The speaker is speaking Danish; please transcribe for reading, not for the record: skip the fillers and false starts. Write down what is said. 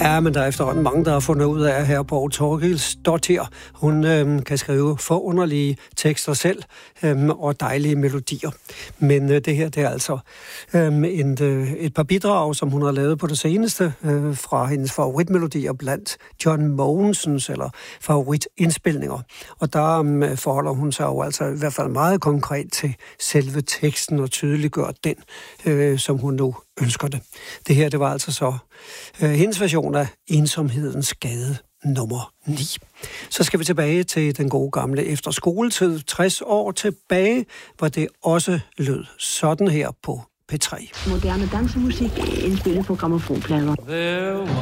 Ja, men der er efterhånden mange, der har fundet ud af, at her på Torgilsdottir, hun kan skrive forunderlige tekster selv og dejlige melodier. Men det her, det er altså et par bidrag, som hun har lavet på det seneste fra hendes favoritmelodier blandt John Mogensens eller favoritindspilninger. Og der forholder hun sig jo altså i hvert fald meget konkret til selve teksten og tydeliggør den, som hun nu ønsker det. Det her, det var altså så hendes version af Ensomhedens Gade nummer 9. Så skal vi tilbage til den gode gamle efterskoletid. 60 år tilbage, hvor det også lød sådan her på P3. Moderne dansemusik indspillet på grammofonplader. There